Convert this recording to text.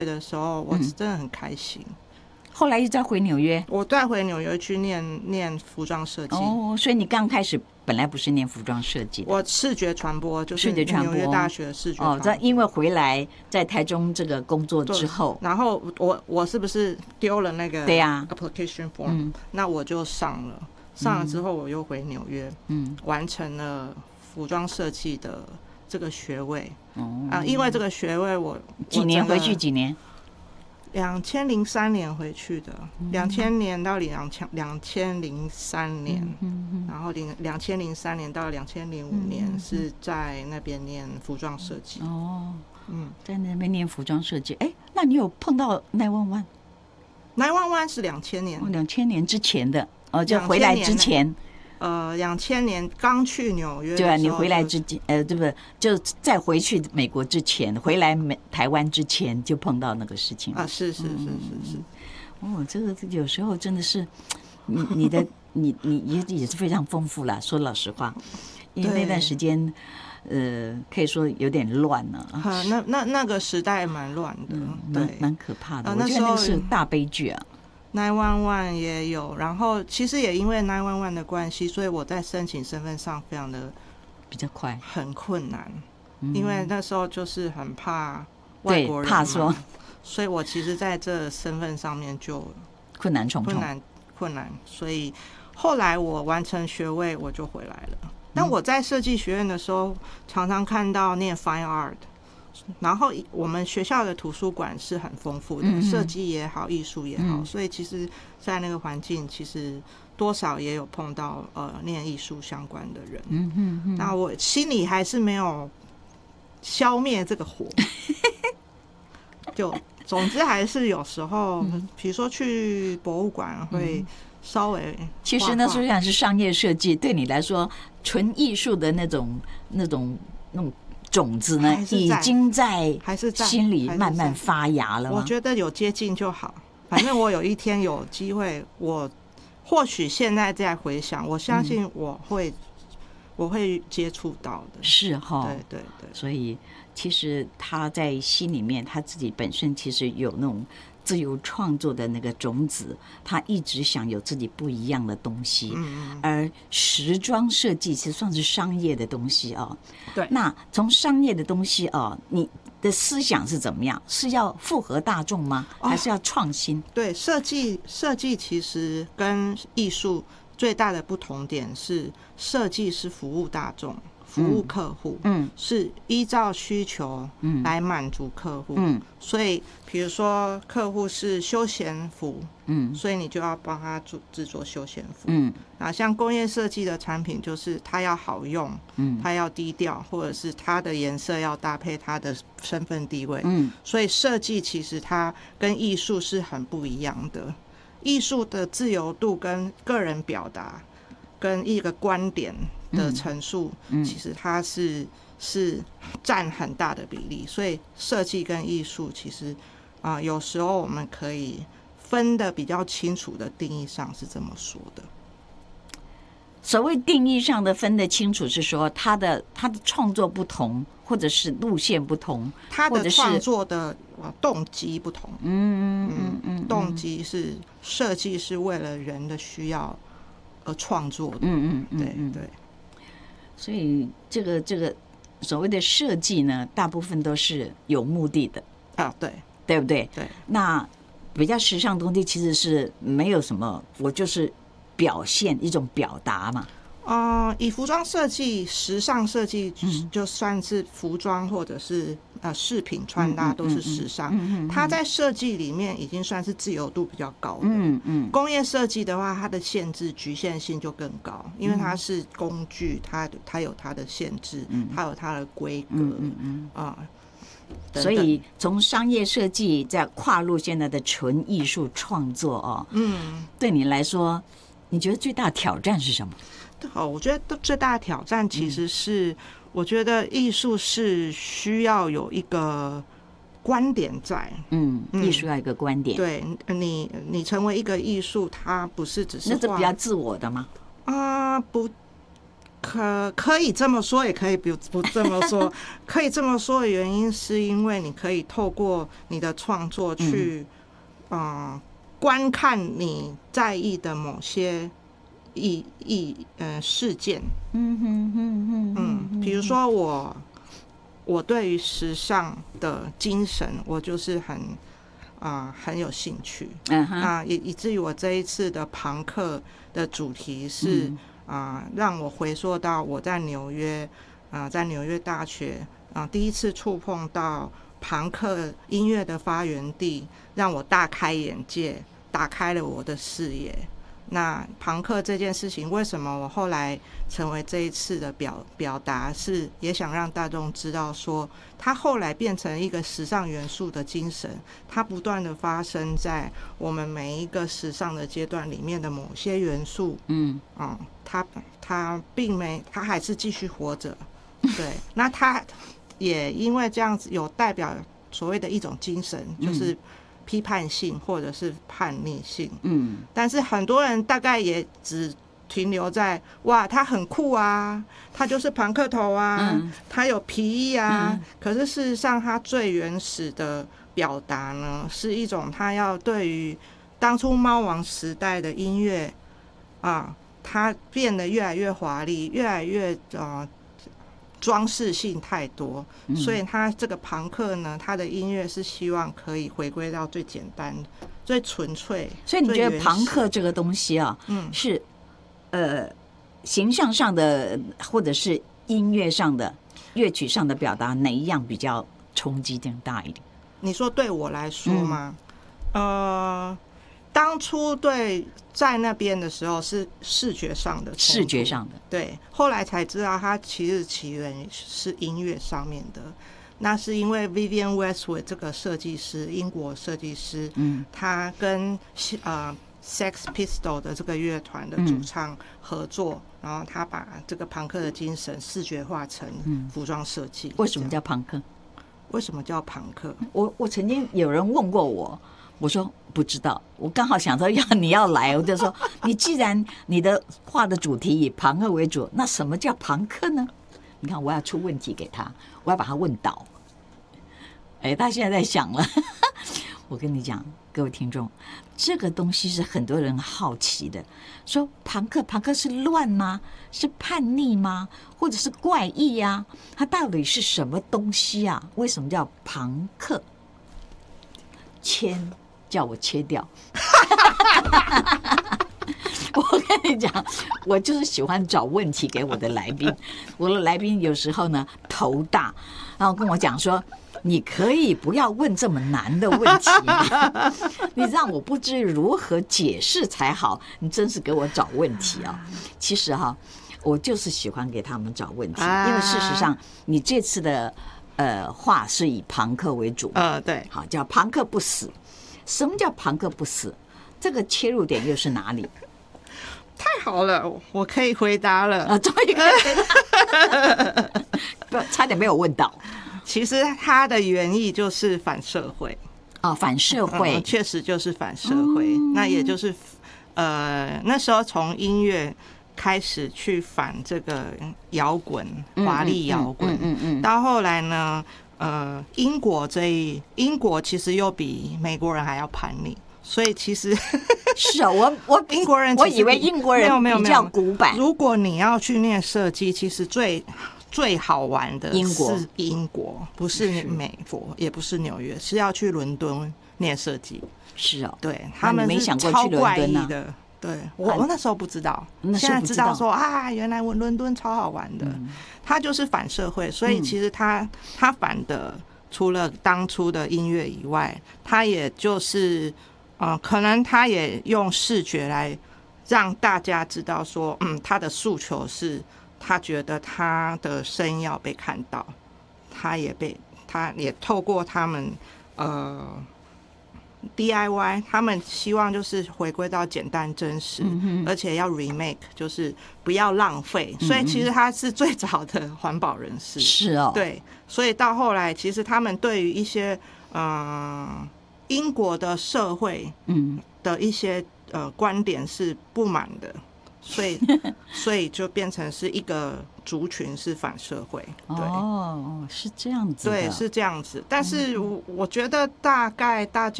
的时候，我真的很开心。 后来又再回纽约， 我再回纽约去念服装设计。 哦，所以你刚开始本来不是念服装设计的， 我视觉传播，就是纽约大学的视觉传播。 哦，因为回来在台中这个工作之后， 然后我是不是丢了那个 application form？那我就上了之后，我又回纽约，完成了服装设计的这个学位。因为这个学位我几年回去几年 ？2003年回去的，2000年到2003年，然后2003年到2005年是在那边念服装设计。 在那边念服装设计。那你有碰到 911是2000年 ，2000年之前的就回来之前。 2000年刚去纽约的时候， 对啊，你回来之前，对不对？就再回去美国之前，回来台湾之前就碰到那个事情啊，是。 这个有时候真的是，你也是非常丰富啦。说老实话，因为那段时间，可以说有点乱了。 那个时代蛮乱的，对， 蛮可怕的。我觉得那个是大悲剧啊。 911也有，然后其实也因为911的关系，所以我在申请身份上非常的比较快， 很困难，因为那时候就是很怕外国人， 怕说， 所以我其实在这身份上面就困难重重， 困难，所以后来我完成学位我就回来了。但我在设计学院的时候，常常看到念 Fine Art。然后我们学校的图书馆是很丰富的，设计也好，艺术也好，所以其实，在那个环境，其实多少也有碰到念艺术相关的人。那我心里还是没有消灭这个火，就总之还是有时候，比如说去博物馆会稍微其实呢，虽然是商业设计，对你来说，纯艺术的那种种子呢，已经在心里慢慢发芽了吗？ 我觉得有接近就好。反正我有一天有机会，我或许现在在回想，我相信我会接触到的。 是哈， 对。 所以其实他在心里面，他自己本身其实有那种自由创作的那个种子，他一直想有自己不一样的东西。而时装设计其实算是商业的东西哦。 对。 那从商业的东西哦，你的思想是怎么样？是要符合大众吗？还是要创新？ 对，设计其实跟艺术最大的不同点是，设计是服务大众。服务客户，是依照需求来满足客户，所以比如说客户是休闲服，所以你就要帮他制作休闲服，像工业设计的产品就是它要好用，它要低调，或者是它的颜色要搭配它的身份地位，所以设计其实它跟艺术是很不一样的，艺术的自由度跟个人表达跟一个观点的陈述，其实它是占很大的比例，所以设计跟艺术其实有时候我们可以分得比较清楚的定义上是这么说的。 所谓定义上的分得清楚，是说他的创作不同，或者是路线不同， 他的创作的动机不同。动机是设计是为了人的需要而创作的。对。 所以这个所谓的设计呢，大部分都是有目的的啊， 对不对？ 对。 那比较时尚的东西其实是没有什么，我就是表现一种表达嘛。 以服装设计、时尚设计就算是服装或者是饰品穿搭都是时尚，它在设计里面已经算是自由度比较高的。工业设计的话，它的限制局限性就更高，因为它是工具，它有它的限制，它有它的规格所以从商业设计再跨入现在的纯艺术创作对你来说，你觉得最大的挑战是什么？ 我觉得最大的挑战其实是，我觉得艺术是需要有一个观点在。 艺术要一个观点。 对，你成为一个艺术，它不是只是那是比较自我的吗？ 可以这么说，也可以不这么说。可以这么说的原因，是因为你可以透过你的创作去，观看你在意的某些事件。比如说我对于时尚的精神，我就是很有兴趣。以至于我这一次的朋克的主题是。让我回溯到我在纽约大学第一次触碰到朋克音乐的发源地，让我大开眼界，打开了我的视野。那朋克这件事情，为什么我后来成为这一次的表达，是也想让大众知道说，它后来变成一个时尚元素的精神，它不断的发生在我们每一个时尚的阶段里面的某些元素。它并没，它还是继续活着。对，那它也因为这样子有代表所谓的一种精神，就是批判性或者是叛逆性。但是很多人大概也只停留在哇，他很酷啊，他就是朋克头啊，他有皮衣啊。可是事实上，他最原始的表达呢，是一种他要对于当初猫王时代的音乐它变得越来越华丽，越来越装饰性太多，所以他这个朋克呢，他的音乐是希望可以回归到最简单、最纯粹。 所以你觉得朋克这个东西是形象上的，或者是音乐上的、乐曲上的表达，哪一样比较冲击更大一点？ 你说对我来说吗？当初在那边的时候是视觉上的，对，后来才知道它其实起源是音乐上面的。那是因为 Vivienne Westwood 这个设计师，英国设计师，他跟Sex Pistols 的这个乐团的主唱合作，然后他把这个朋克的精神视觉化成服装设计。 为什么叫朋克？ 为什么叫朋克？ 我曾经有人问过我说不知道，我刚好想说你要来，我就说你既然你的画的主题以朋克为主，那什么叫朋克呢？你看我要出问题给他，我要把他问倒。他现在在想了。我跟你讲，各位听众，这个东西是很多人好奇的，说朋克是乱吗？是叛逆吗？或者是怪异啊？它到底是什么东西啊？为什么叫朋克？叫我切掉。我跟你讲，我就是喜欢找问题给我的来宾。我的来宾有时候呢头大，然后跟我讲说，你可以不要问这么难的问题，你让我不知如何解释才好。你真是给我找问题啊！其实我就是喜欢给他们找问题，因为事实上你这次的画是以朋克为主， 对， 好，叫朋克不死。什么叫朋克不死？这个切入点又是哪里？ 太好了，我可以回答了终于可以回答。差点没有问到。 其实它的原意就是反社会反社会， 确实就是反社会。那也就是那时候从音乐开始去反这个摇滚，华丽摇滚，到后来呢，英国其实又比美国人还要叛逆，所以其实是我英国人， 我以为英国人比较古板。 如果你要去念设计，其实最好玩的是英国，不是美国，也不是纽约，是要去伦敦念设计。 是对，他们是超怪异的。对，我那时候不知道，现在知道说原来伦敦超好玩的。他就是反社会，所以其实他反的除了当初的音乐以外，他也就是可能他也用视觉来让大家知道说，他的诉求是他觉得他的声音要被看到，他也透过他们DIY， 他们希望就是回归到简单真实，而且要 remake， 就是不要浪费。所以其实他是最早的环保人士。 是哦， 对，所以到后来，其实他们对于一些英国的社会的一些观点是不满的。 所以就变成是一个族群是反社会。对， 哦，是这样子的， 对，是这样子。但是我觉得大概大家